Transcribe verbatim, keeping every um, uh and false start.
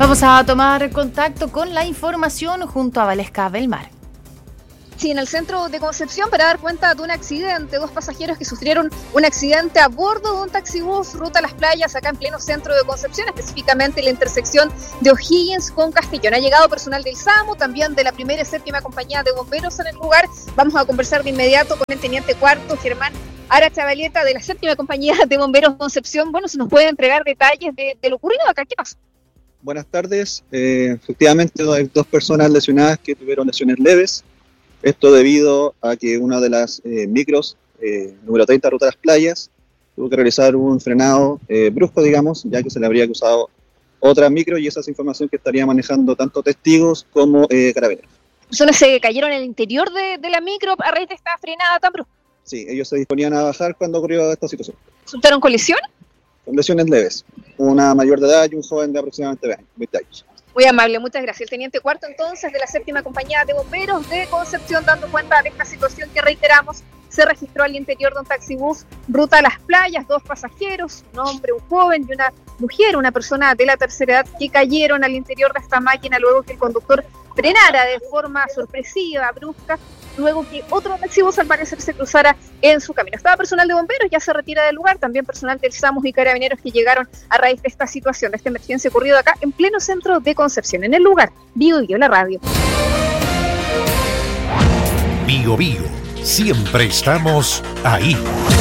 Vamos a tomar contacto con la información junto a Valesca Belmar. Sí, en el centro de Concepción para dar cuenta de un accidente, dos pasajeros que sufrieron un accidente a bordo de un taxibús ruta a las playas acá en pleno centro de Concepción, específicamente en la intersección de O'Higgins con Castellón. Ha llegado personal del SAMU, también de la primera y séptima compañía de bomberos en el lugar. Vamos a conversar de inmediato con el teniente cuarto Germán Ara Chavaleta de la séptima compañía de bomberos Concepción. Bueno, se nos puede entregar detalles de, de lo ocurrido acá. ¿Qué pasó? Buenas tardes. Eh, efectivamente hay dos personas lesionadas que tuvieron lesiones leves. Esto debido a que una de las eh, micros, eh, número treinta, ruta a las playas, tuvo que realizar un frenado eh, brusco, digamos, ya que se le habría cruzado otra micro, y esa es información que estaría manejando tanto testigos como eh, carabineros. ¿Personas se cayeron en el interior de, de la micro a raíz de esta frenada tan brusca? Sí, ellos se disponían a bajar cuando ocurrió esta situación. ¿Resultaron colisión? Con lesiones leves, una mayor de edad y un joven de aproximadamente veinte años. Muy amable, muchas gracias. El teniente cuarto entonces de la séptima compañía de bomberos de Concepción, dando cuenta de esta situación que reiteramos, se registró al interior de un taxibús ruta a las playas, dos pasajeros, un hombre, un joven y una mujer, una persona de la tercera edad, que cayeron al interior de esta máquina luego que el conductor frenara de forma sorpresiva, brusca, luego que otro taxibús al parecer se cruzara en su camino. Estaba personal de bomberos, ya se retira del lugar, también personal del SAMU y carabineros que llegaron a raíz de esta situación, de esta emergencia ocurrida acá en pleno centro de Concepción. En el lugar, Bio Bio, la radio. Bio Bio, siempre estamos ahí.